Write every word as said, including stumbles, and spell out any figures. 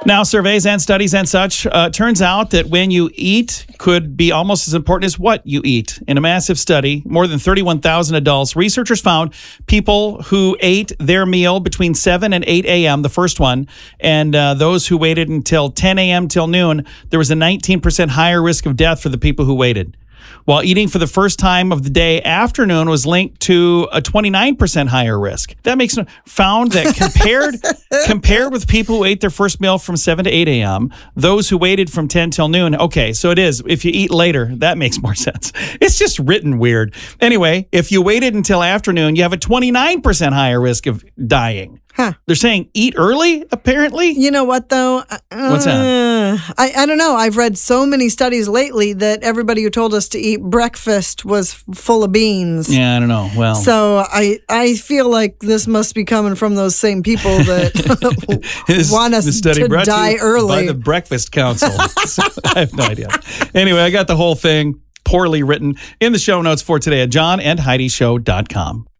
Now, surveys and studies and such, uh, turns out that when you eat could be almost as important as what you eat. In a massive study, more than thirty-one thousand adults, researchers found people who ate their meal between seven and eight a.m., the first one, and uh, those who waited until ten a.m. till noon, there was a nineteen percent higher risk of death for the people who waited. While eating for the first time of the day afternoon was linked to a twenty-nine percent higher risk. That makes no, found that compared compared with people who ate their first meal from seven to eight a.m., those who waited from ten till noon. Okay, so it is. If you eat later, that makes more sense. It's just written weird. Anyway, if you waited until afternoon, you have a twenty-nine percent higher risk of dying. Huh. They're saying eat early, apparently. You know what, though? Uh, What's that? I, I don't know. I've read so many studies lately that everybody who told us to eat breakfast was full of beans. Yeah, I don't know. Well, so I I feel like this must be coming from those same people that want us the study to brought die to you early. by the Breakfast Council. So, I have no idea. Anyway, I got the whole thing poorly written in the show notes for today at john and heidi show dot com.